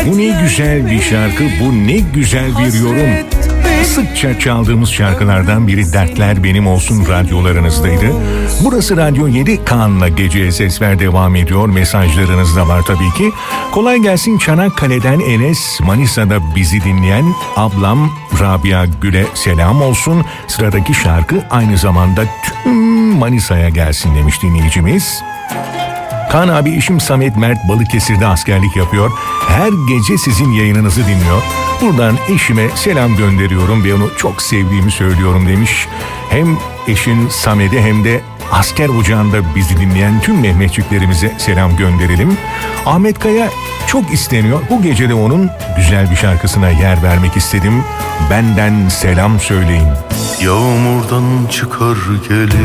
Bu ne güzel bir şarkı, bu ne güzel bir yorum. Sıkça çaldığımız şarkılardan biri Dertler Benim Olsun radyolarınızdaydı. Burası Radyo 7, Kaan'la Geceye Ses Ver devam ediyor. Mesajlarınız da var tabii ki. Kolay gelsin Çanakkale'den Enes, Manisa'da bizi dinleyen ablam Rabia Gül'e selam olsun. Sıradaki şarkı aynı zamanda tüm Manisa'ya gelsin demiş dinleyicimiz. Kaan abi, eşim Samet Mert Balıkesir'de askerlik yapıyor. Her gece sizin yayınınızı dinliyor. Buradan eşime selam gönderiyorum ve onu çok sevdiğimi söylüyorum demiş. Hem eşin Samet'e hem de asker ocağında bizi dinleyen tüm Mehmetçiklerimize selam gönderelim. Ahmet Kaya çok isteniyor. Bu gece de onun güzel bir şarkısına yer vermek istedim. Benden selam söyleyin. Yağmurdan çıkar gelir